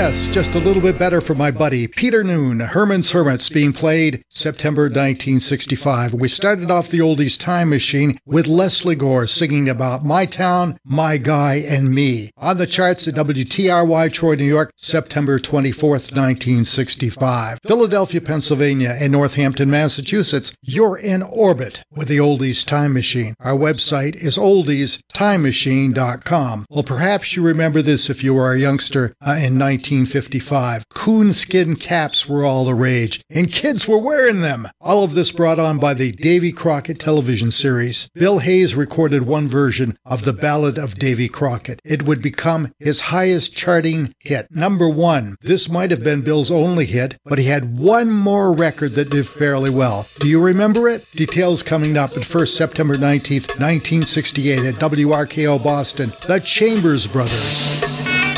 Yes, just a little bit better for my buddy Peter Noon, Herman's Hermits, being played September 1965. We started off the oldies time machine with Leslie Gore singing about My Town, My Guy, and Me. On the charts at WTRY Troy, New York, September 24th, 1965. Philadelphia, Pennsylvania, and Northampton, Massachusetts, you're in orbit with the oldies time machine. Our website is oldiestimemachine.com. Well, perhaps you remember this if you were a youngster in 1955. Coonskin caps were all the rage, and kids were wearing them. All of this brought on by the Davy Crockett television series. Bill Hayes recorded one version of the Ballad of Davy Crockett. It would become his highest charting hit, number 1. This might have been Bill's only hit, but he had one more record that did fairly well. Do you remember it? Details coming up. At first, September 19th, 1968 at WRKO Boston, the Chambers Brothers.